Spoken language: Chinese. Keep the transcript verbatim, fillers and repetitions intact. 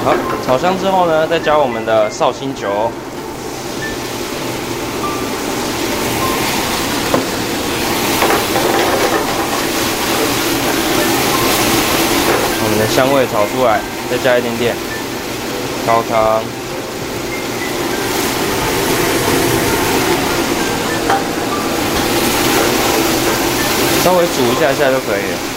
好，炒香之后呢，再加我们的绍兴酒，我们的香味炒出来，再加一点点高汤，稍微煮一下下就可以了。